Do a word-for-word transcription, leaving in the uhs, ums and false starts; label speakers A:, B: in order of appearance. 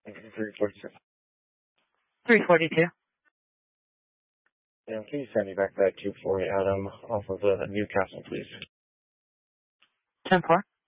A: three forty-two.
B: three forty-two.
A: And can you send me back that two forty Adam off of the Newcastle, please?
B: ten four.